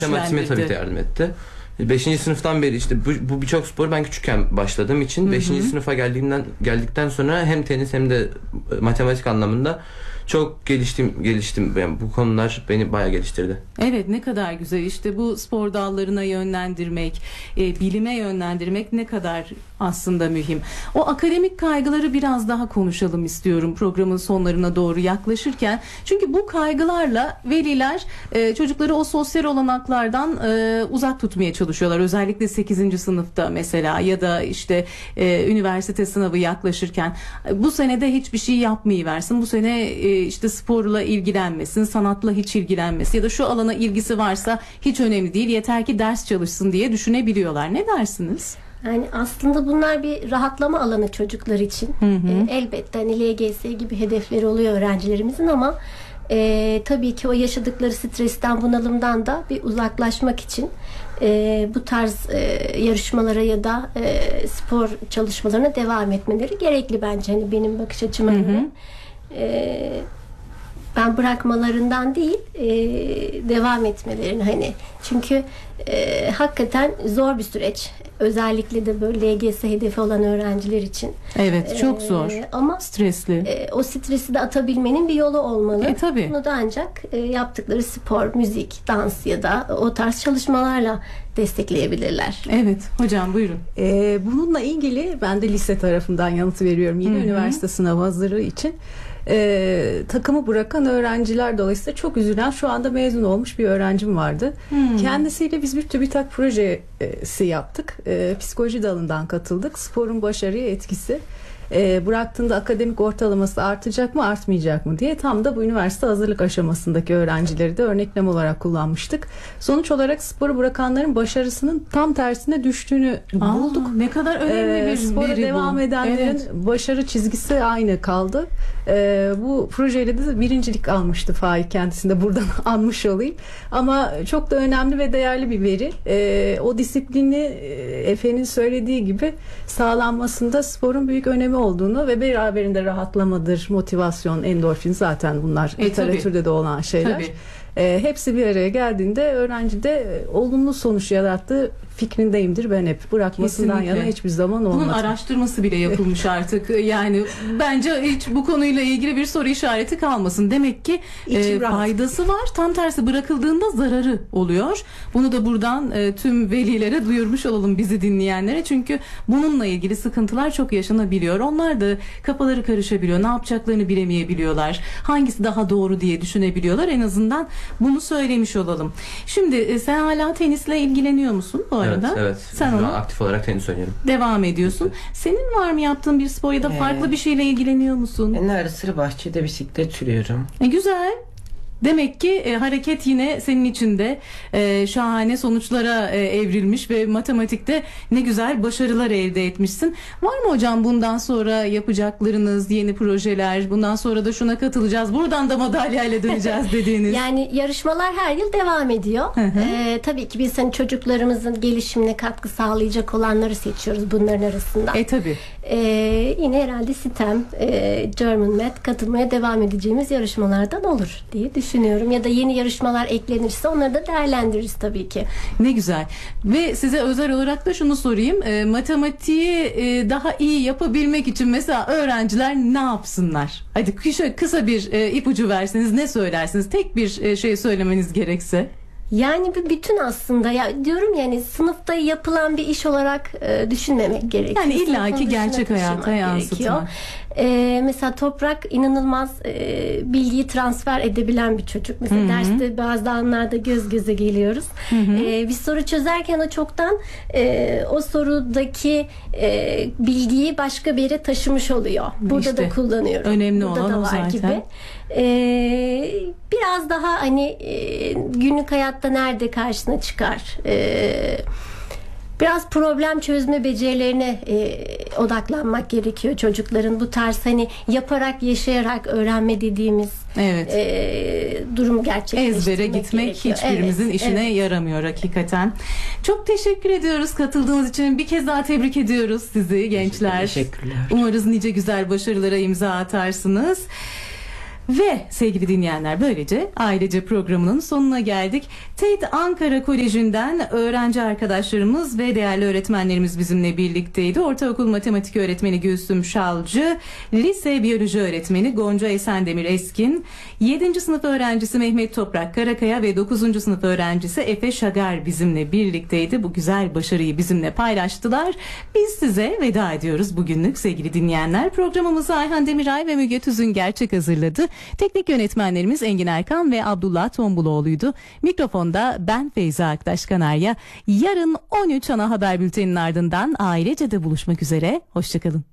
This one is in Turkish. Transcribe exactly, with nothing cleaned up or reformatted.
Matematiğime tabii ki yardım etti. Beşinci sınıftan beri işte bu, bu birçok spor ben küçükken başladığım için beşinci sınıfa geldiğimden geldikten sonra hem tenis hem de matematik anlamında çok geliştim geliştim yani bu konular beni bayağı geliştirdi. Evet, ne kadar güzel. İşte bu spor dallarına yönlendirmek, e, bilime yönlendirmek ne kadar aslında mühim. O akademik kaygıları biraz daha konuşalım istiyorum programın sonlarına doğru yaklaşırken. Çünkü bu kaygılarla veliler e, çocukları o sosyal olanaklardan e, uzak tutmaya çalışıyorlar. Özellikle sekizinci sınıfta mesela ya da işte e, üniversite sınavı yaklaşırken bu senede hiçbir şey yapmayıversin. Bu sene e, işte sporla ilgilenmesin, sanatla hiç ilgilenmesin ya da şu alana ilgisi varsa hiç önemli değil, yeter ki ders çalışsın diye düşünebiliyorlar. Ne dersiniz? Yani aslında bunlar bir rahatlama alanı çocuklar için. Hı hı. E, elbette hani L G S gibi hedefleri oluyor öğrencilerimizin ama e, tabii ki o yaşadıkları stresten, bunalımdan da bir uzaklaşmak için e, bu tarz e, yarışmalara ya da e, spor çalışmalarına devam etmeleri gerekli bence. Hani benim bakış açıma göre. E, ben bırakmalarından değil e, devam etmelerini hani çünkü e, hakikaten zor bir süreç, özellikle de böyle L G S hedefi olan öğrenciler için. Evet, çok zor e, ama stresli. E, o stresi de atabilmenin bir yolu olmalı. E, tabii. Bunu da ancak e, yaptıkları spor, müzik, dans ya da o tarz çalışmalarla destekleyebilirler. Evet hocam, buyurun. Ee, bununla ilgili ben de lise tarafından yanıt veriyorum yine, Hı-hı. üniversite sınavı hazırlığı için. Ee, takımı bırakan öğrenciler dolayısıyla çok üzülen, şu anda mezun olmuş bir öğrencim vardı. Hmm. Kendisiyle biz bir TÜBİTAK projesi yaptık. Ee, psikoloji dalından katıldık. Sporun başarıya etkisi. E, bıraktığında akademik ortalaması artacak mı artmayacak mı diye tam da bu üniversite hazırlık aşamasındaki öğrencileri de örneklem olarak kullanmıştık. Sonuç olarak sporu bırakanların başarısının tam tersine düştüğünü Aa, bulduk. Ne kadar önemli bir e, spora veri devam bu. edenlerin Evet. başarı çizgisi aynı kaldı. E, bu projeyle de birincilik almıştı Faik, kendisini de buradan anmış olayım. Ama çok da önemli ve değerli bir veri. E, o disiplini e, Efe'nin söylediği gibi sağlanmasında sporun büyük önemi olduğunu ve beraberinde rahatlamadır, motivasyon, endorfin, zaten bunlar e, literatürde tabii. de olan şeyler. Tabii. E, hepsi bir araya geldiğinde öğrencide e, olumlu sonuç yarattığı fikrindeyimdir ben hep. Bırakmasından Kesinlikle. yana hiçbir zaman olmadı. Bunun araştırması bile yapılmış artık. Yani bence hiç bu konuyla ilgili bir soru işareti kalmasın. Demek ki e, faydası var. Tam tersi bırakıldığında zararı oluyor. Bunu da buradan e, tüm velilere duyurmuş olalım, bizi dinleyenlere. Çünkü bununla ilgili sıkıntılar çok yaşanabiliyor. Onlar da kafaları karışabiliyor. Ne yapacaklarını bilemeyebiliyorlar. Hangisi daha doğru diye düşünebiliyorlar. En azından bunu söylemiş olalım. Şimdi e, sen hala tenisle ilgileniyor musun bu arada? Evet, evet. Sen onu aktif olarak tenis oynuyorum. Devam ediyorsun. Evet. Senin var mı yaptığın bir spor ya da farklı ee, bir şeyle ilgileniyor musun? Ben ara sıra bahçede bisiklet sürüyorum. E, güzel. Demek ki e, hareket yine senin için de e, şahane sonuçlara e, evrilmiş ve matematikte ne güzel başarılar elde etmişsin. Var mı hocam bundan sonra yapacaklarınız, yeni projeler, bundan sonra da şuna katılacağız, buradan da madalyayla döneceğiz dediğiniz? Yani yarışmalar her yıl devam ediyor. ee, tabii ki biz hani çocuklarımızın gelişimine katkı sağlayacak olanları seçiyoruz bunların arasından. E tabii. Ee, yine herhalde STEM, e, German Math katılmaya devam edeceğimiz yarışmalardan olur diye düşünüyorum. düşünüyorum. Ya da yeni yarışmalar eklenirse onları da değerlendiririz tabii ki. Ne güzel. Ve size özel olarak da şunu sorayım. E, matematiği e, daha iyi yapabilmek için mesela öğrenciler ne yapsınlar? Hadi kısa, kısa bir e, ipucu verseniz ne söylersiniz? Tek bir e, şey söylemeniz gerekse. Yani bir bütün aslında, ya diyorum yani sınıfta yapılan bir iş olarak e, düşünmemek gerekiyor. Yani illaki gerçek hayata yansıtmak. E, mesela Toprak inanılmaz e, bilgiyi transfer edebilen bir çocuk. Mesela Hı-hı. derste bazı anlarda göz göze geliyoruz. E, bir soru çözerken o çoktan e, o sorudaki e, bilgiyi başka bir yere taşımış oluyor. Burada işte, da kullanıyorum. Önemli Burada olan da o var zaten. Gibi. E, biraz daha hani e, günlük hayatta nerede karşına çıkar? E, Biraz problem çözme becerilerine e, odaklanmak gerekiyor çocukların. Bu tarz hani yaparak, yaşayarak öğrenme dediğimiz evet. e, durumu gerçekleştirmek ezbere gitmek gerekiyor. hiçbirimizin evet, işine evet. yaramıyor hakikaten. Çok teşekkür ediyoruz katıldığınız için. Bir kez daha tebrik ediyoruz sizi gençler. Teşekkürler. Umarız nice güzel başarılara imza atarsınız. Ve sevgili dinleyenler, böylece ailece programının sonuna geldik. T E D Ankara Koleji'nden öğrenci arkadaşlarımız ve değerli öğretmenlerimiz bizimle birlikteydi. Ortaokul matematik öğretmeni Gülsüm Şalcı, lise biyoloji öğretmeni Gonca Esendemir Eskin, yedinci sınıf öğrencisi Mehmet Toprak Karakaya ve dokuzuncu sınıf öğrencisi Efe Şagar bizimle birlikteydi. Bu güzel başarıyı bizimle paylaştılar. Biz size veda ediyoruz bugünlük sevgili dinleyenler. Programımızı Ayhan Demiray ve Müge Tüzün Gerçek hazırladı. Teknik yönetmenlerimiz Engin Erkan ve Abdullah Tombuloğlu'ydu. Mikrofonda ben Feyza Aktaş Kanarya. Yarın on üç ana haber bülteninin ardından ailece de buluşmak üzere. Hoşçakalın.